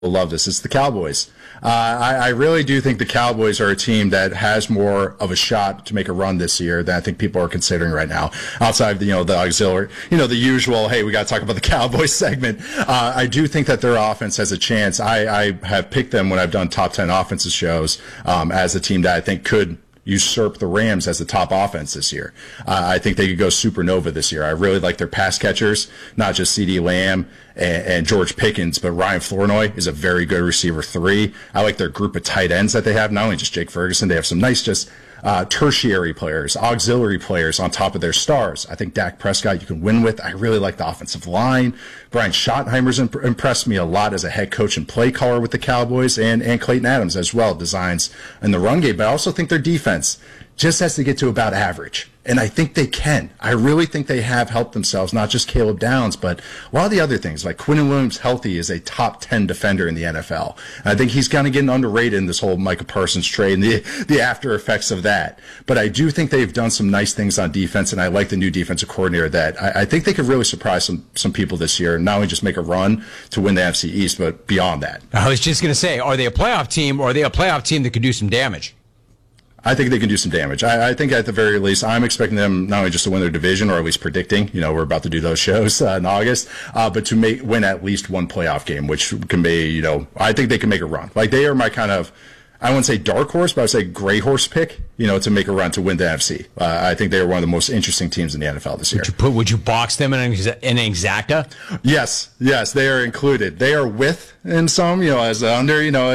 love this. It's the Cowboys. I really do think the Cowboys are a team that has more of a shot to make a run this year than I think people are considering right now. Outside of the auxiliary, the usual, hey, we got to talk about the Cowboys segment. I do think that their offense has a chance. I have picked them when I've done top 10 offenses shows as a team that I think could usurp the Rams as the top offense this year. I think they could go supernova this year. I really like their pass catchers, not just CeeDee Lamb and George Pickens, but Ryan Flournoy is a very good receiver 3. I like their group of tight ends that they have, not only just Jake Ferguson, they have some nice tertiary players, auxiliary players on top of their stars. I think Dak Prescott you can win with. I really like the offensive line. Brian Schottenheimer's impressed me a lot as a head coach and play caller with the Cowboys, and Clayton Adams as well, designs in the run game. But I also think their defense just has to get to about average. And I think they can. I really think they have helped themselves, not just Caleb Downs, but a lot of the other things. Like Quinnen Williams healthy is a top 10 defender in the NFL. And I think he's kind of getting underrated in this whole Micah Parsons trade and the after effects of that. But I do think they've done some nice things on defense, and I like the new defensive coordinator that I think they could really surprise some people this year, and not only just make a run to win the NFC East, but beyond that. I was just going to say, are they a playoff team, or are they a playoff team that could do some damage? I think they can do some damage. I think at the very least, I'm expecting them not only just to win their division, or at least predicting, we're about to do those shows in August, but to win at least one playoff game, which can be, I think they can make a run. Like, they are my kind of, I wouldn't say dark horse, but I would say gray horse pick, to make a run to win the NFC. I think they are one of the most interesting teams in the NFL this year. Would you box them in an exacta? Yes, they are included. They are with in some, as under,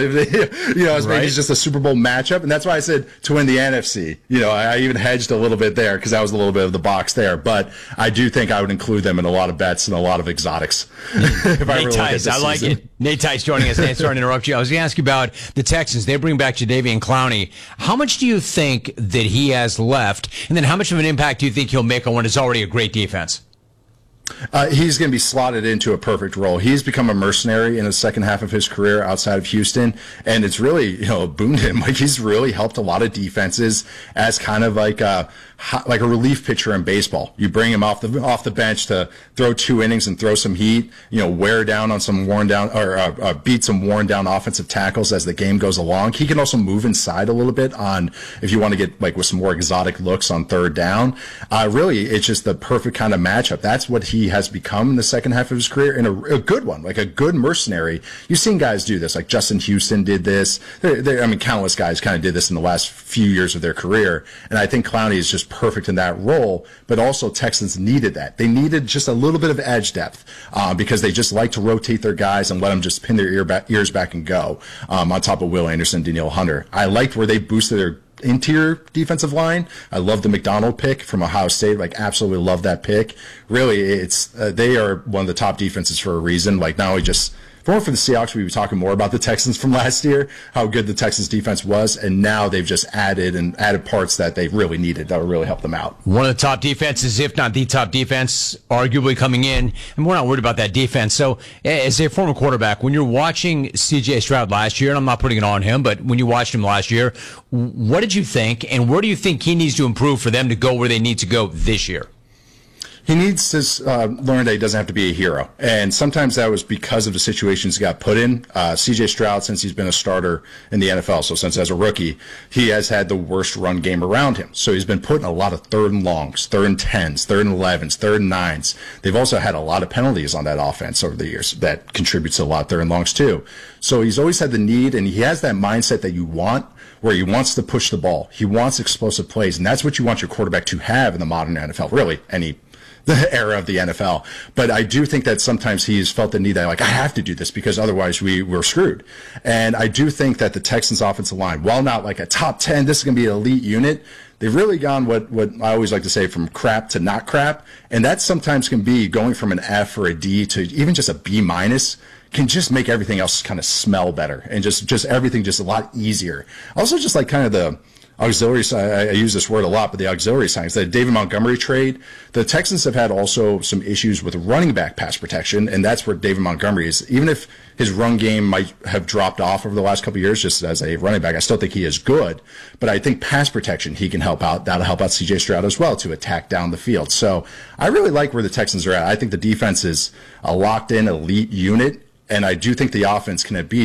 as maybe just a Super Bowl matchup. And that's why I said to win the NFC. I even hedged a little bit there because that was a little bit of the box there. But I do think I would include them in a lot of bets and a lot of exotics. If I really Tice, I like it. Nate Tice joining us. Nate, sorry to interrupt you. I was going to ask you about the Texans. They bring back Jadeveon Clowney. How much do you think that he has left? And then how much of an impact do you think he'll make on what is already a great defense? He's going to be slotted into a perfect role. He's become a mercenary in the second half of his career outside of Houston, and it's really, boomed him. Like, he's really helped a lot of defenses as kind of like a relief pitcher in baseball. You bring him off the bench to throw 2 innings and throw some heat, wear down on some worn down or beat some worn down offensive tackles as the game goes along. He can also move inside a little bit on if you want to get with some more exotic looks on third down. Really, it's just the perfect kind of matchup. That's what he has become in the second half of his career, and a good one, like a good mercenary. You've seen guys do this, like Justin Houston did this. Countless guys kind of did this in the last few years of their career, and I think Clowney is just perfect in that role. But also Texans needed that. They needed just a little bit of edge depth because they just like to rotate their guys and let them just pin their ears back and go on top of Will Anderson, Danielle Hunter. I liked where they boosted their interior defensive line. I love the McDonald pick from Ohio State. Absolutely love that pick. Really, it's they are one of the top defenses for a reason. Not only just for the Seahawks, we were talking more about the Texans from last year, how good the Texans defense was, and now they've just added parts that they really needed that would really help them out. One of the top defenses, if not the top defense, arguably coming in, and we're not worried about that defense. So, as a former quarterback, when you're watching C.J. Stroud last year, and I'm not putting it on him, but when you watched him last year, what did you think, and where do you think he needs to improve for them to go where they need to go this year? He needs to learn that he doesn't have to be a hero. And sometimes that was because of the situations he got put in. C.J. Stroud, since he's been a starter in the NFL, so since as a rookie, he has had the worst run game around him. So he's been put in a lot of 3rd and longs, 3rd and 10s, 3rd and 11s, 3rd and 9s. They've also had a lot of penalties on that offense over the years that contributes to a lot of 3rd and longs too. So he's always had the need, and he has that mindset that you want, where he wants to push the ball. He wants explosive plays, and that's what you want your quarterback to have in the modern NFL, really, the era of the NFL. But I do think that sometimes he's felt the need that, I have to do this because otherwise we're screwed. And I do think that the Texans offensive line, while not like a top 10, this is going to be an elite unit, they've really gone what I always like to say, from crap to not crap. And that sometimes can be going from an F or a D to even just a B minus, can just make everything else kind of smell better and just everything just a lot easier. Also, just kind of the auxiliary side, I use this word a lot, but the auxiliary signings, the David Montgomery trade, the Texans have had also some issues with running back pass protection, and that's where David Montgomery is. Even if his run game might have dropped off over the last couple of years just as a running back, I still think he is good, but I think pass protection, he can help out. That'll help out C.J. Stroud as well to attack down the field. So I really like where the Texans are at. I think the defense is a locked-in elite unit. And I do think the offense can beat